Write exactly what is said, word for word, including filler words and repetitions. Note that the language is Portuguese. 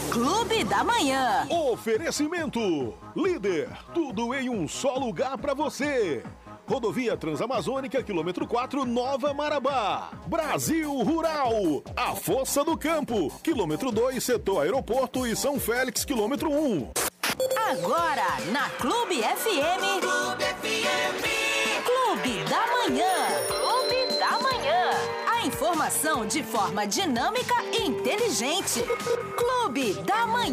Clube da Manhã. Oferecimento. Líder, tudo em um só lugar pra você. Rodovia Transamazônica, quilômetro quatro, Nova Marabá. Brasil Rural. A Força do Campo, quilômetro dois, setor aeroporto e São Félix, quilômetro um. Agora, na Clube F M. Clube F M. Clube da Manhã. Clube da Manhã. A informação de forma dinâmica e inteligente. Clube da Manhã.